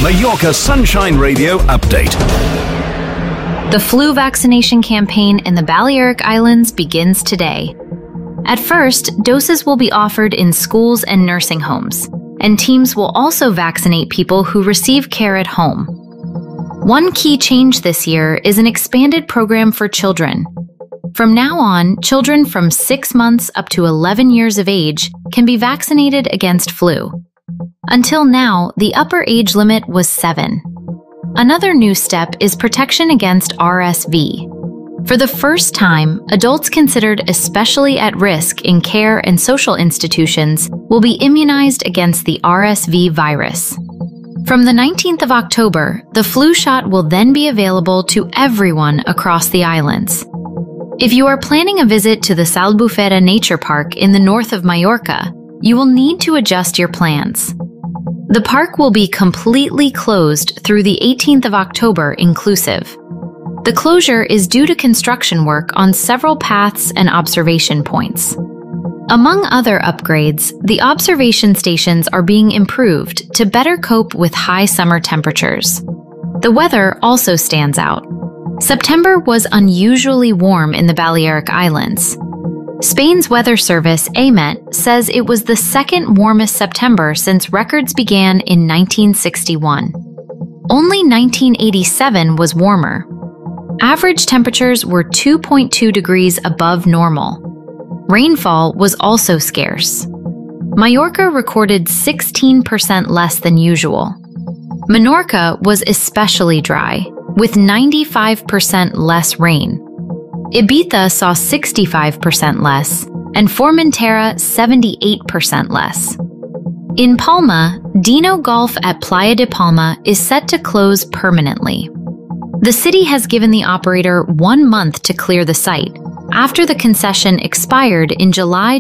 Mallorca Sunshine Radio update. The flu vaccination campaign in the Balearic Islands begins today. At first, doses will be offered in schools and nursing homes, and teams will also vaccinate people who receive care at home. One key change this year is an expanded program for children. From now on, children from 6 months up to 11 years of age can be vaccinated against flu. Until now, the upper age limit was 7. Another new step is protection against RSV. For the first time, adults considered especially at risk in care and social institutions will be immunized against the RSV virus. From the 19th of October, the flu shot will then be available to everyone across the islands. If you are planning a visit to the Albufera Nature Park in the north of Mallorca, you will need to adjust your plans. The park will be completely closed through the 18th of October inclusive. The closure is due to construction work on several paths and observation points. Among other upgrades, the observation stations are being improved to better cope with high summer temperatures. The weather also stands out. September was unusually warm in the Balearic Islands. Spain's weather service, AEMET, says it was the second warmest September since records began in 1961. Only 1987 was warmer. Average temperatures were 2.2 degrees above normal. Rainfall was also scarce. Mallorca recorded 16% less than usual. Menorca was especially dry, with 95% less rain. Ibiza saw 65% less, and Formentera 78% less. In Palma, Dino Golf at Playa de Palma is set to close permanently. The city has given the operator 1 month to clear the site, after the concession expired in July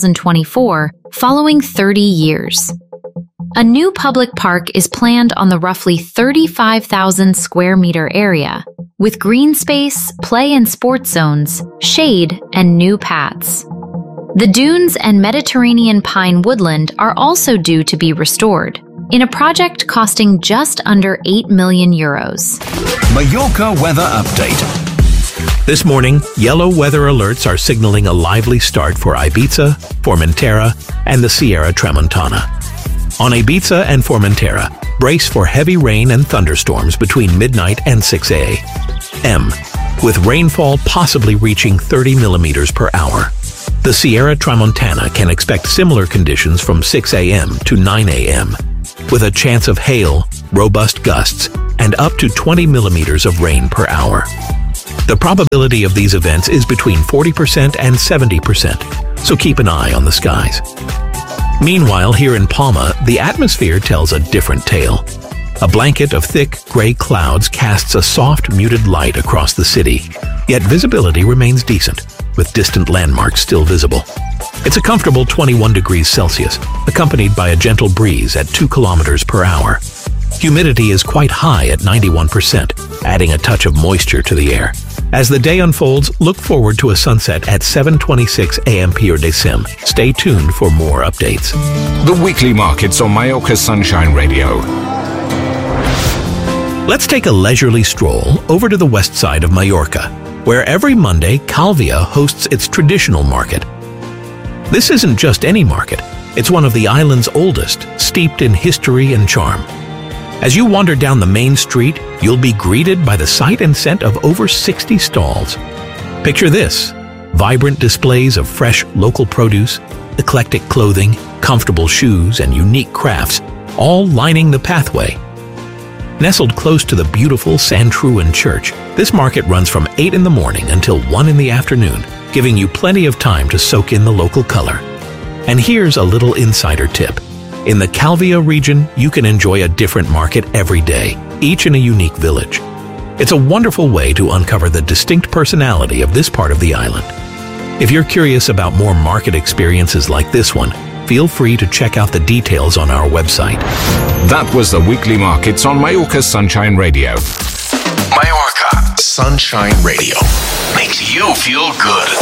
2024, following 30 years. A new public park is planned on the roughly 35,000 square meter area, with green space, play and sports zones, shade, and new paths. The dunes and Mediterranean pine woodland are also due to be restored, in a project costing just under €8 million. Mallorca weather update. This morning, yellow weather alerts are signaling a lively start for Ibiza, Formentera, and the Sierra Tramontana. On Ibiza and Formentera, brace for heavy rain and thunderstorms between midnight and 6 a.m., with rainfall possibly reaching 30 millimeters per hour. The Sierra Tramontana can expect similar conditions from 6 a.m. to 9 a.m., with a chance of hail, robust gusts, and up to 20 millimeters of rain per hour. The probability of these events is between 40% and 70%, so keep an eye on the skies. Meanwhile, here in Palma, the atmosphere tells a different tale. A blanket of thick, gray clouds casts a soft, muted light across the city, yet visibility remains decent, with distant landmarks still visible. It's a comfortable 21 degrees Celsius, accompanied by a gentle breeze at 2 kilometers per hour. Humidity is quite high at 91%, adding a touch of moisture to the air. As the day unfolds, look forward to a sunset at 7:26 a.m. p.m. Stay tuned for more updates. The weekly markets on Mallorca Sunshine Radio. Let's take a leisurely stroll over to the west side of Mallorca, where every Monday, Calvia hosts its traditional market. This isn't just any market. It's one of the island's oldest, steeped in history and charm. As you wander down the main street, you'll be greeted by the sight and scent of over 60 stalls. Picture this: vibrant displays of fresh local produce, eclectic clothing, comfortable shoes, and unique crafts, all lining the pathway. Nestled close to the beautiful Sant Truan Church, this market runs from 8 in the morning until 1 in the afternoon, giving you plenty of time to soak in the local color. And here's a little insider tip. In the Calvia region, you can enjoy a different market every day, each in a unique village. It's a wonderful way to uncover the distinct personality of this part of the island. If you're curious about more market experiences like this one, feel free to check out the details on our website. That was the weekly markets on Mallorca Sunshine Radio. Mallorca Sunshine Radio makes you feel good.